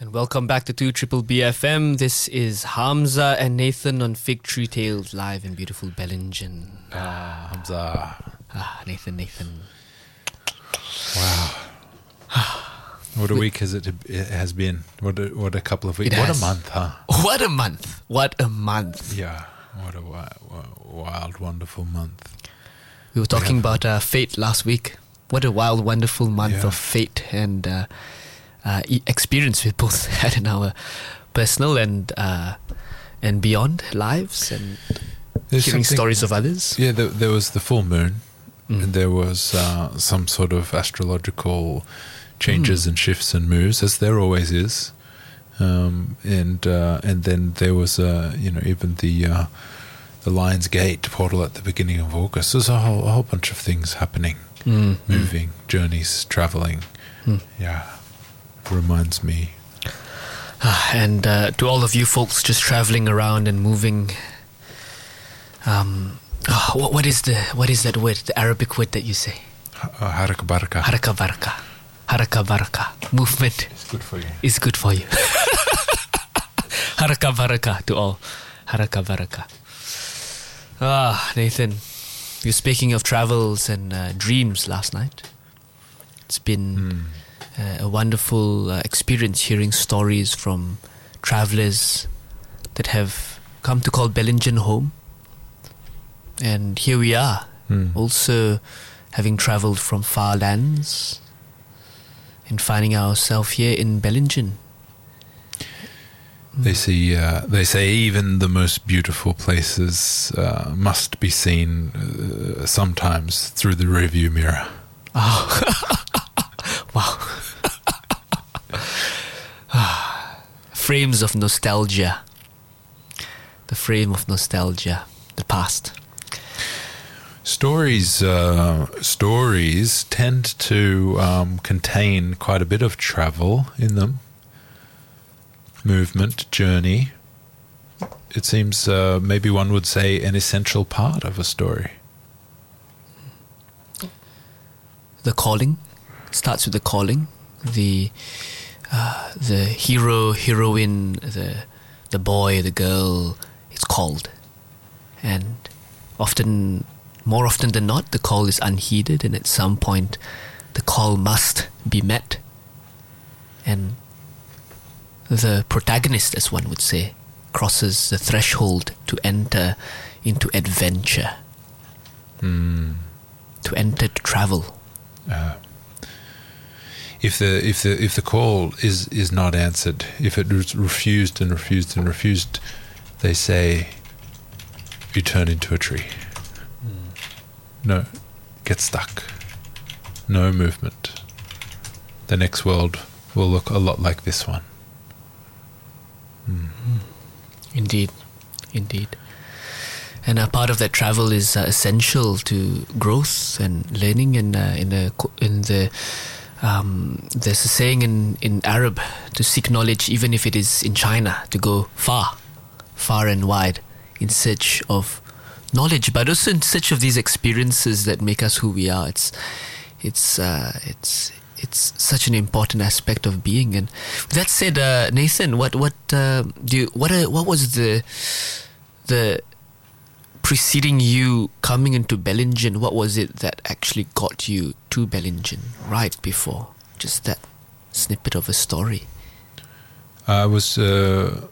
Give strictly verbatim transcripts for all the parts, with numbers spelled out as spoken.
And welcome back to two Triple B F M. This is Hamza and Nathan on Fig Tree Tales, live in beautiful Bellingen. Ah, Hamza. Ah, Nathan, Nathan. Wow. What a week has it, it has been. What a, what a couple of weeks. It What has. a month, huh? What a month. What a month. Yeah. What a wild, wild wonderful month. We were talking about uh, fate last week. What a wild, wonderful month Yeah. of fate and uh, uh, e- experience we both had in our personal and uh, and beyond lives, and There's hearing something- stories of others. Yeah, there, there was the full moon. Mm. And there was uh, some sort of astrological changes Mm. and shifts and moves, as there always is. Um, and uh, and then there was, uh, you know, even the uh, the Lion's Gate portal at the beginning of August. There's a whole, a whole bunch of things happening, Mm. moving, journeys, traveling. Mm. Yeah, reminds me. Ah, and uh, to all of you folks just traveling around and moving, um, oh, what, what is the what is that word? The Arabic word that you say? Uh, Haraka baraka. Haraka baraka, haraka baraka. Movement It's good for you. is good for you. Haraka baraka to all. Haraka baraka. Ah, Nathan, you were speaking of travels and uh, dreams last night. It's been Mm. uh, a wonderful uh, experience hearing stories from travelers that have come to call Bellingen home. And here we are, Mm. also having travelled from far lands and finding ourselves here in Bellingen. They see. Uh, they say even the most beautiful places uh, must be seen uh, sometimes through the rearview mirror. Oh. Wow. Frames of nostalgia. The frame of nostalgia. The past. Stories. Uh, stories tend to um, contain quite a bit of travel in them. Movement, journey. It seems uh, maybe one would say an essential part of a story. The calling. Starts with the calling. The uh, the hero, heroine, the the boy, the girl is called. And often, more often than not, the call is unheeded, and at some point the call must be met. And the protagonist, as one would say, crosses the threshold to enter into adventure, Mm. to enter to travel. Uh, if the if the if the call is is not answered, if it is refused and refused and refused, they say you turn into a tree. Mm. No, get stuck. No movement. The next world will look a lot like this one. Mm. Indeed, indeed. And a part of that travel is uh, essential to growth and learning. And uh, in the co- in the um, there's a saying in, in Arab, to seek knowledge, even if it is in China, to go far, far and wide in search of knowledge, but also in search of these experiences that make us who we are. It's it's uh, it's it's such an important aspect of being. And with that said, uh, Nathan, what what uh, do you, what uh, what was the the preceding you coming into Bellingen? What was it that actually got you to Bellingen right before? Just that snippet of a story. I was uh,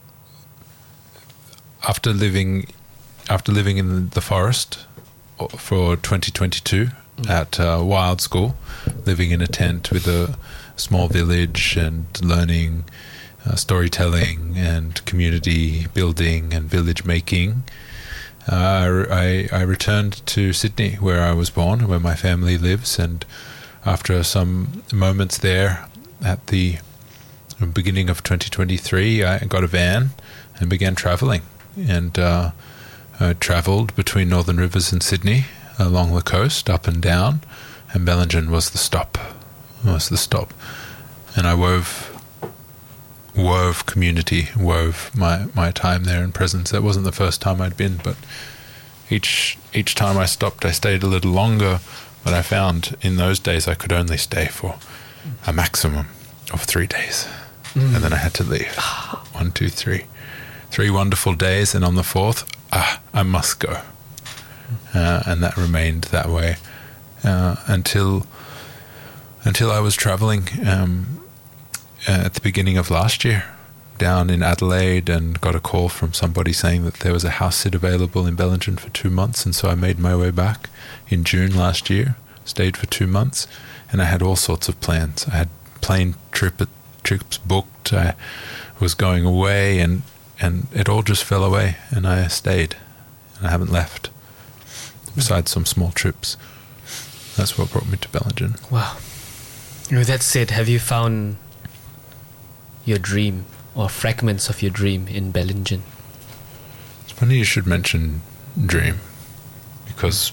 after living after living in the forest for twenty twenty-two mm. at uh, Wild School, living in a tent with a small village and learning uh, storytelling and community building and village making. Uh, I, I returned to Sydney, where I was born, where my family lives, and after some moments there at the beginning of twenty twenty-three, I got a van and began travelling, and uh, I travelled between Northern Rivers and Sydney, along the coast, up and down, and Bellingen was the stop, was the stop, and I wove wove community, wove my, my time there in presence. That wasn't the first time I'd been, but each each time I stopped, I stayed a little longer, but I found in those days I could only stay for a maximum of three days. mm. and then I had to leave. One, two, three. Three wonderful days, and on the fourth, ah, I must go. Uh, and that remained that way uh, until until I was travelling um, uh, at the beginning of last year down in Adelaide, and got a call from somebody saying that there was a house sit available in Bellingen for two months, and so I made my way back in June last year, stayed for two months, and I had all sorts of plans. I had plane trip trips booked, I was going away, and, and it all just fell away, and I stayed, and I haven't left, besides some small trips. That's what brought me to Bellingen. Wow. With that said, have you found your dream, or fragments of your dream, in Bellingen? It's funny you should mention dream, because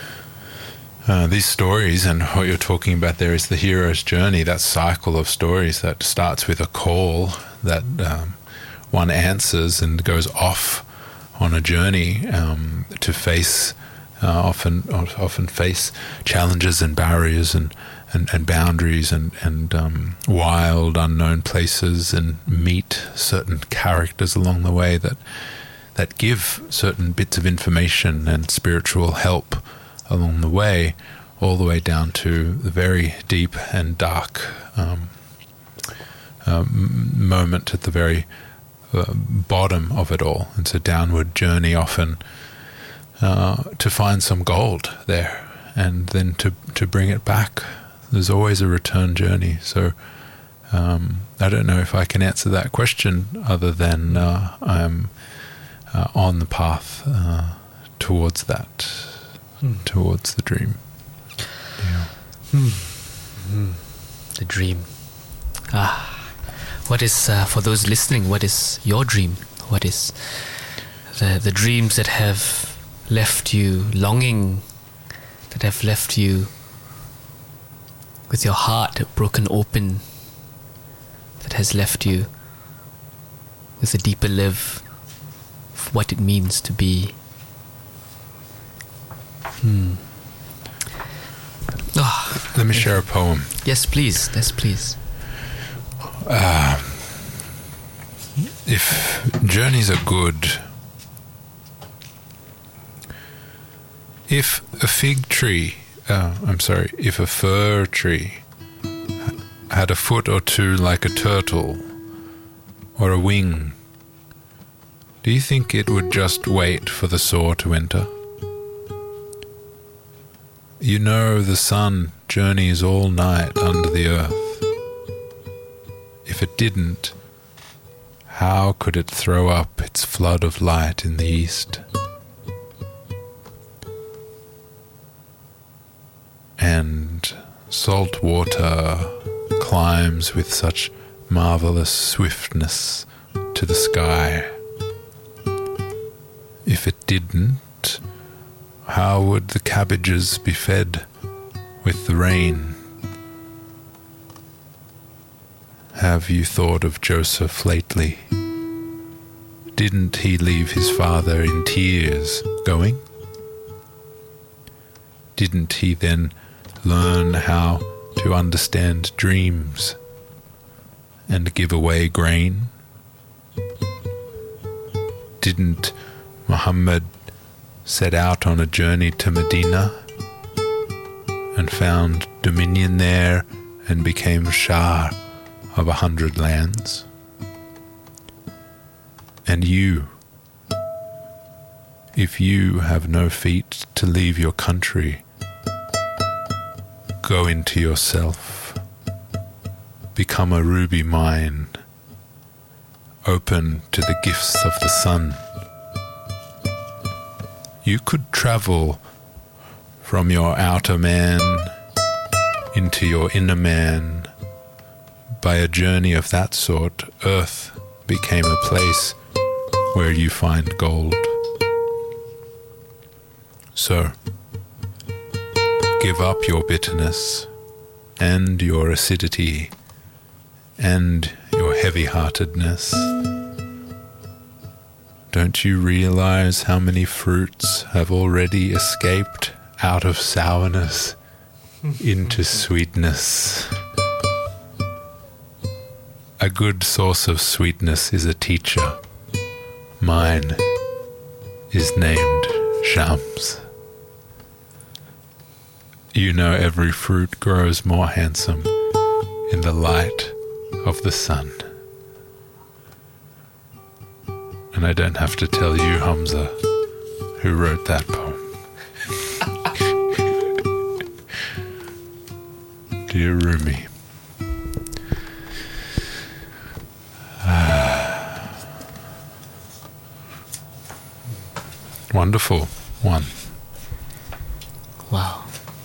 uh, these stories and what you're talking about there is the hero's journey, that cycle of stories that starts with a call that um, one answers and goes off on a journey um, to face, uh, often often face challenges and barriers and And, and boundaries and, and um, wild, unknown places, and meet certain characters along the way that that give certain bits of information and spiritual help along the way, all the way down to the very deep and dark um, um, moment at the very uh, bottom of it all. It's a downward journey often uh, to find some gold there, and then to, to bring it back. There's always a return journey. So um, I don't know if I can answer that question other than uh, I'm uh, on the path uh, towards that, mm. towards the dream. Yeah. Mm. Mm. The dream. Ah, what is, uh, for those listening, what is your dream? What is the, the dreams that have left you longing, that have left you with your heart broken open, that has left you with a deeper live of what it means to be? Hmm. Oh, Let me share a poem. Yes, please. Yes, please. Uh, if journeys are good, if a fig tree Uh, I'm sorry, if a fir tree had a foot or two like a turtle, or a wing, do you think it would just wait for the saw to enter? You know the sun journeys all night under the earth. If it didn't, how could it throw up its flood of light in the east? And salt water climbs with such marvelous swiftness to the sky. If it didn't, how would the cabbages be fed with the rain? Have you thought of Joseph lately? Didn't he leave his father in tears going? Didn't he then learn how to understand dreams and give away grain? Didn't Muhammad set out on a journey to Medina and found dominion there and became Shah of a hundred lands? And you, if you have no feet to leave your country, go into yourself, become a ruby mine, open to the gifts of the sun. You could travel from your outer man into your inner man. By a journey of that sort, earth became a place where you find gold. So, give up your bitterness and your acidity and your heavy-heartedness. Don't you realize how many fruits have already escaped out of sourness into sweetness? A good source of sweetness is a teacher. Mine is named Shams. You know every fruit grows more handsome in the light of the sun. And I don't have to tell you, Hamza, who wrote that poem. Dear Rumi. Ah. Wonderful one. Wow.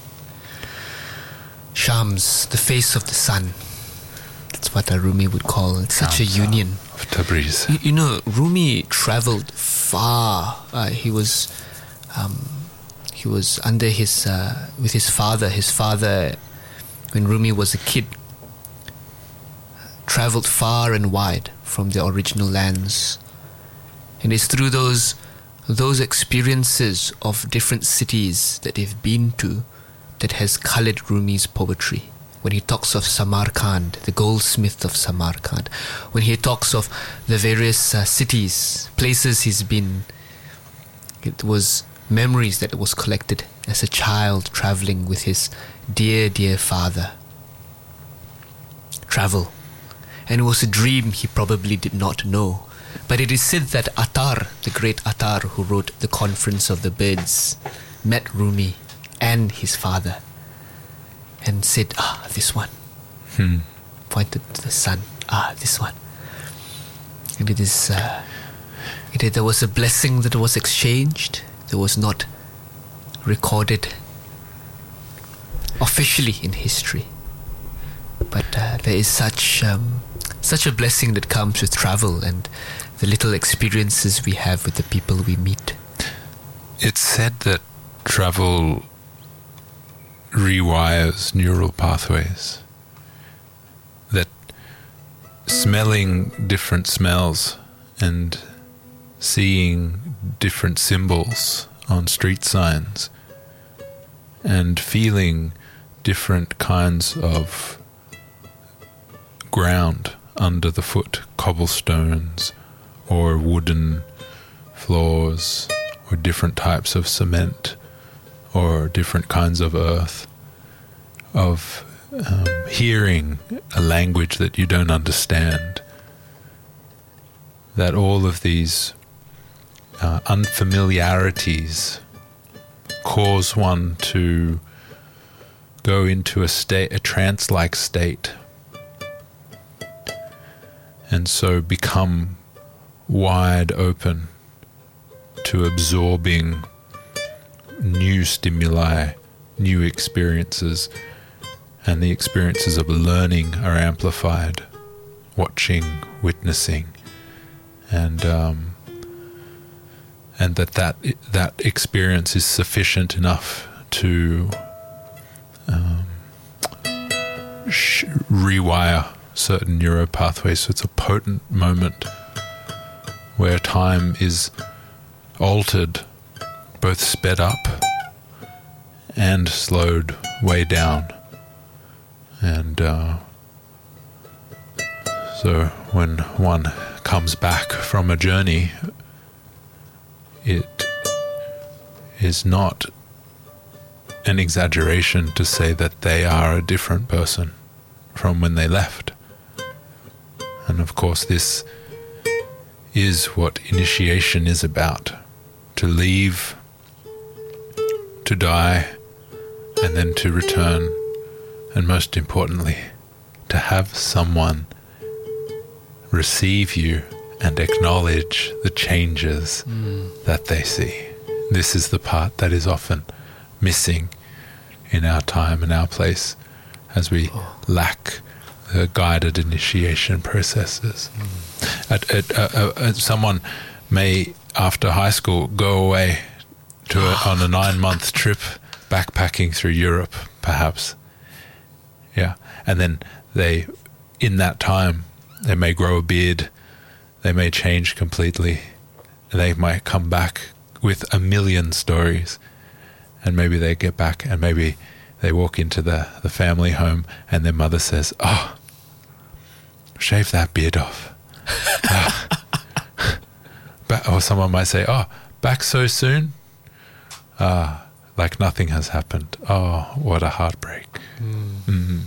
Shams, the face of the sun. That's what a Rumi would call it. Such a union. Of Tabriz. You, you know, Rumi traveled far. Uh, he was, um, he was under his, uh, with his father. His father, when Rumi was a kid, traveled far and wide from the original lands. And it's through those, those experiences of different cities that they've been to that has colored Rumi's poetry. When he talks of Samarkand, the goldsmith of Samarkand, when he talks of the various uh, cities, places he's been, it was memories that was collected as a child traveling with his dear, dear father. Travel. And it was a dream he probably did not know. But it is said that Attar, the great Attar who wrote The Conference of the Birds, met Rumi and his father and said, ah, this one. Hmm. Pointed to the sun. Ah, this one. And it is, uh, it, there was a blessing that was exchanged. There was not recorded officially in history. But uh, there is such, um, such a blessing that comes with travel and the little experiences we have with the people we meet. It's said that travel rewires neural pathways, that smelling different smells and seeing different symbols on street signs and feeling different kinds of ground under the foot, cobblestones or wooden floors or different types of cement or different kinds of earth, of um, hearing a language that you don't understand, that all of these uh, unfamiliarities cause one to go into a state, a trance-like state, and so become wide open to absorbing new stimuli, new experiences, and the experiences of learning are amplified, watching, witnessing, and um, and that, that that experience is sufficient enough to um, sh- rewire certain neuro pathways. So it's a potent moment where time is altered, both sped up and slowed way down. And uh, so when one comes back from a journey, it is not an exaggeration to say that they are a different person from when they left. And of course this is what initiation is about, to leave, to die, and then to return, and most importantly, to have someone receive you and acknowledge the changes mm. that they see. This is the part that is often missing in our time and our place as we oh. lack the guided initiation processes. Mm. At, at, uh, uh, someone may, after high school, go away to a, on a nine-month trip backpacking through Europe, perhaps. Yeah, and then they, in that time, they may grow a beard, they may change completely, they might come back with a million stories, and maybe they get back and maybe they walk into the, the family home and their mother says, "Oh, shave that beard off. Ah. Ba- or someone might say, oh, back so soon? Ah, like nothing has happened. Oh, what a heartbreak. Mm. Mm.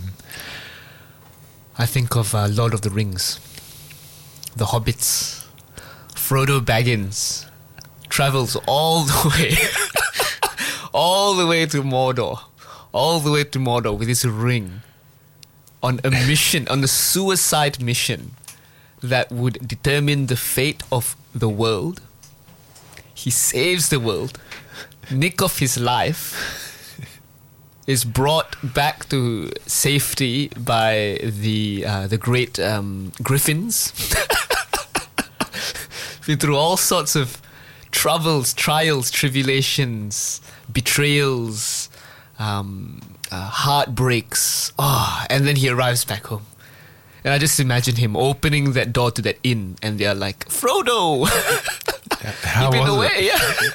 I think of uh, Lord of the Rings, the Hobbits. Frodo Baggins travels all the way, all the way to Mordor, all the way to Mordor with his ring on a mission, on a suicide mission that would determine the fate of the world. He saves the world. Nick of his life is brought back to safety by the uh, the great um, griffins. Been through all sorts of troubles, trials, tribulations, betrayals, um, uh, heartbreaks. Oh, and then he arrives back home. And I just imagine him opening that door to that inn, and they're like, Frodo! How You've been was away, it? yeah.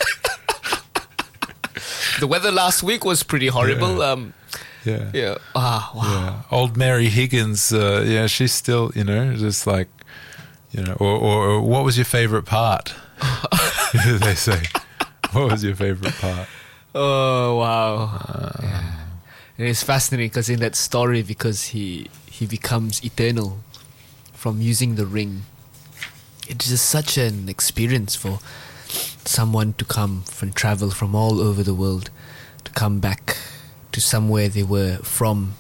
The weather last week was pretty horrible. Yeah. Um, Yeah. yeah. Ah, wow. Yeah. Old Mary Higgins, uh, yeah, she's still, you know, just like, you know, or, or, or what was your favourite part? They say, what was your favourite part? Oh, wow. Uh, Yeah. And it's fascinating because in that story, because he he becomes eternal from using the ring. It's just such an experience for someone to come and travel from all over the world to come back to somewhere they were from.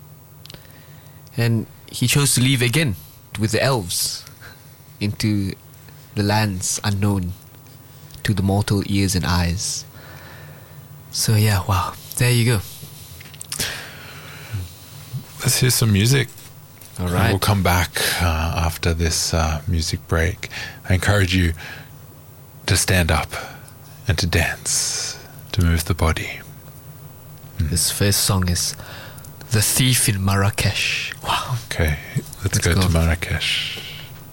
And he chose to leave again with the elves into the lands unknown to the mortal ears and eyes. So yeah, wow. There you go. Let's hear some music. All And right. we'll come back uh, after this uh, music break. I encourage you to stand up and to dance, to move the body. This first song is The Thief in Marrakesh. Wow. Okay, let's, Let's go, go. to Marrakesh.